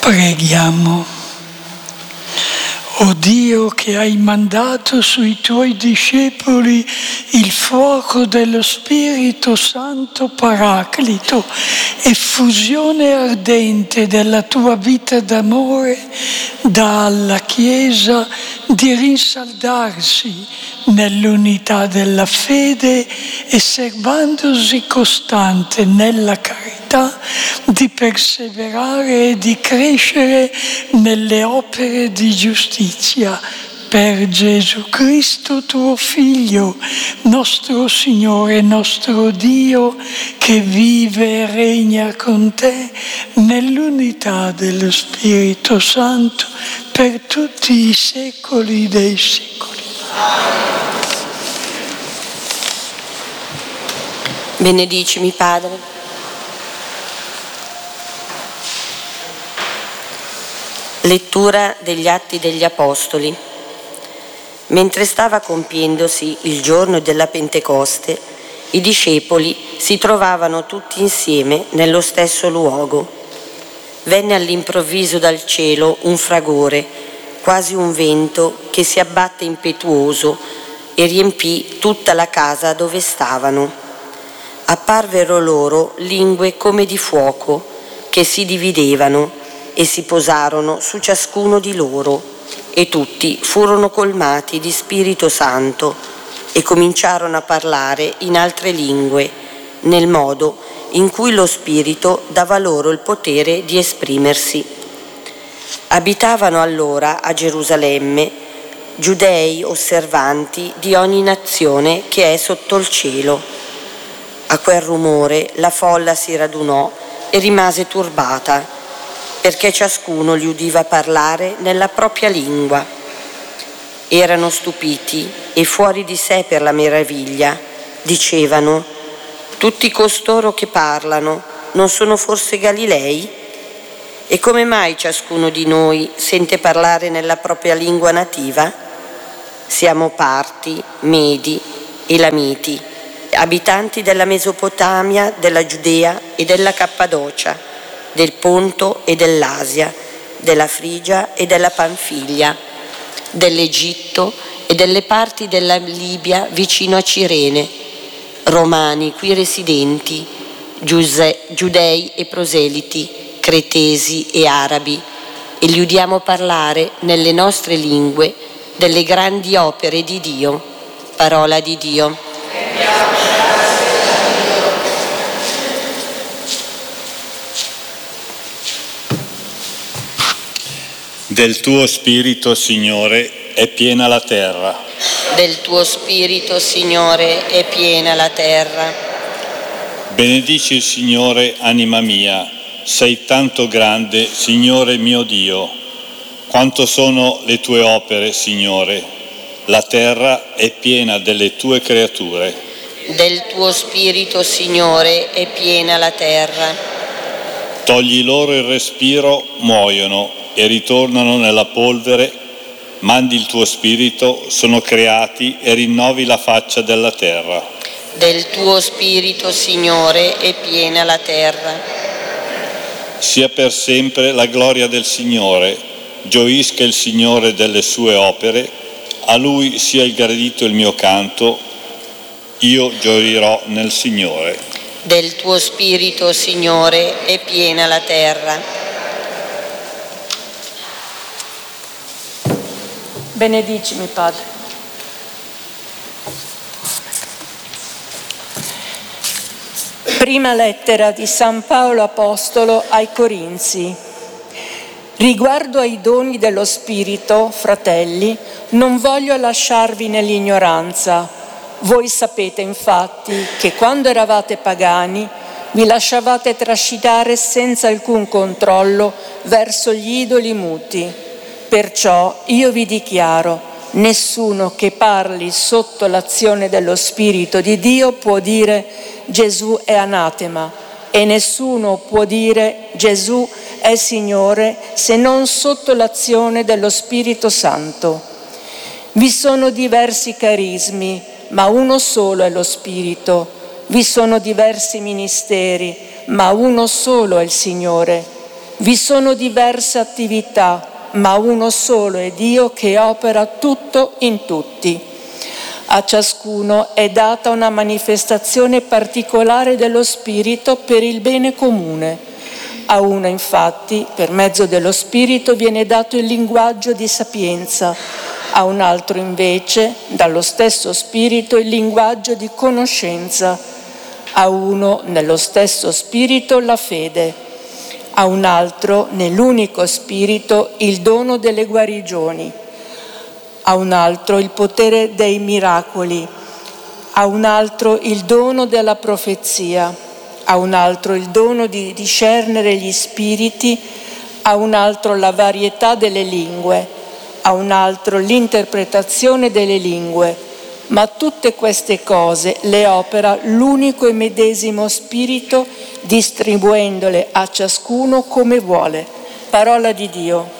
Preghiamo. O Dio, che hai mandato sui tuoi discepoli il fuoco dello Spirito Santo Paraclito, effusione ardente della tua vita d'amore, dà alla Chiesa di rinsaldarsi nell'unità della fede e servandosi costante nella carità, di perseverare e di crescere nelle opere di giustizia per Gesù Cristo tuo Figlio, nostro Signore, nostro Dio, che vive e regna con te nell'unità dello Spirito Santo per tutti i secoli dei secoli. Benedicimi, Padre. Lettura degli Atti degli Apostoli. Mentre stava compiendosi il giorno della Pentecoste, i discepoli si trovavano tutti insieme nello stesso luogo. Venne all'improvviso dal cielo un fragore, quasi un vento che si abbatte impetuoso e riempì tutta la casa dove stavano. Apparvero loro lingue come di fuoco che si dividevano e si posarono su ciascuno di loro, e tutti furono colmati di Spirito Santo e cominciarono a parlare in altre lingue, nel modo in cui lo Spirito dava loro il potere di esprimersi. Abitavano allora a Gerusalemme giudei osservanti di ogni nazione che è sotto il cielo. A quel rumore la folla si radunò e rimase turbata, perché ciascuno li udiva parlare nella propria lingua. Erano stupiti e fuori di sé per la meraviglia. Dicevano: tutti costoro che parlano non sono forse Galilei? E come mai ciascuno di noi sente parlare nella propria lingua nativa? Siamo Parti, Medi, Elamiti, abitanti della Mesopotamia, della Giudea e della Cappadocia, del Ponto e dell'Asia, della Frigia e della Panfilia, dell'Egitto e delle parti della Libia vicino a Cirene, romani qui residenti, giudei e proseliti, cretesi e arabi, e li udiamo parlare nelle nostre lingue delle grandi opere di Dio. Parola di Dio. Del tuo Spirito, Signore, è piena la terra. Del tuo Spirito, Signore, è piena la terra. Benedici il Signore, anima mia, sei tanto grande, Signore mio Dio. Quanto sono le tue opere, Signore? La terra è piena delle tue creature. Del tuo Spirito, Signore, è piena la terra. Togli loro il respiro, muoiono e ritornano nella polvere. Mandi il tuo Spirito, sono creati e rinnovi la faccia della terra. Del tuo Spirito, Signore, è piena la terra. Sia per sempre la gloria del Signore, gioisca il Signore delle sue opere, a Lui sia il gradito il mio canto, io gioirò nel Signore. Del tuo Spirito, Signore, è piena la terra. Benedicimi, Padre. Prima lettera di San Paolo Apostolo ai Corinzi. Riguardo ai doni dello Spirito, fratelli, non voglio lasciarvi nell'ignoranza. Voi sapete infatti che quando eravate pagani vi lasciavate trascinare senza alcun controllo verso gli idoli muti. Perciò io vi dichiaro: nessuno che parli sotto l'azione dello Spirito di Dio può dire Gesù è anatema, e nessuno può dire Gesù è Signore se non sotto l'azione dello Spirito Santo. Vi sono diversi carismi, ma uno solo è lo Spirito. Vi sono diversi ministeri, ma uno solo è il Signore. Vi sono diverse attività, ma uno solo è Dio che opera tutto in tutti. A ciascuno è data una manifestazione particolare dello Spirito per il bene comune. A uno, infatti, per mezzo dello Spirito viene dato il linguaggio di sapienza, a un altro, invece, dallo stesso Spirito il linguaggio di conoscenza, a uno, nello stesso Spirito, la fede, a un altro, nell'unico Spirito, il dono delle guarigioni, a un altro il potere dei miracoli, a un altro il dono della profezia, a un altro il dono di discernere gli spiriti, a un altro la varietà delle lingue, a un altro l'interpretazione delle lingue, ma tutte queste cose le opera l'unico e medesimo Spirito, distribuendole a ciascuno come vuole. Parola di Dio.